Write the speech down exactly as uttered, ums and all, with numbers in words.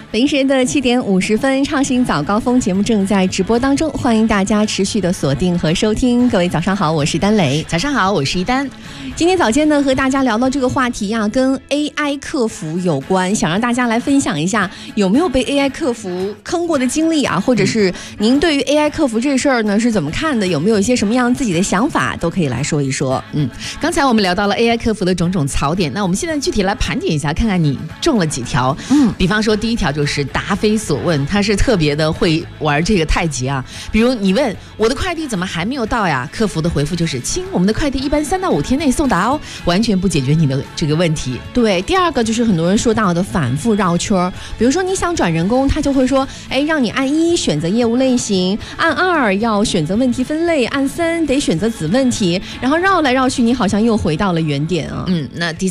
北京时间的七点五十分，畅行早高峰节目正在直播当中，欢迎大家持续的锁定和收听。各位早上好，我是丹蕾。 早上好，我是一丹。 今天早间呢，和大家聊到这个话题呀、啊，跟 A I 客服有关，想让大家来分享一下有没有被 A I 客服坑过的经历啊，或者是您对于 A I 客服这事儿呢是怎么看的？有没有一些什么样自己的想法，都可以来说一说。 嗯，刚才我们聊到了 A I 客服的种种槽点，那我们现在具体来盘点一下，看看你中了几条。嗯，比方说第一条就是答非所问，他是特别的会玩这个太极啊。比如你问我的快递怎么还没有到呀？客服的回复就是亲，我们的快递一般三到五天内送达哦，完全不解决你的这个问题。 对，第二个就是很多人说到的反复绕圈，比如说你想转人工，他就会说，哎，让你按一选择业务类型，按二要选择问题分类，按三得选择子问题，然后绕来绕去，你好像又回到了原点啊。 嗯，那第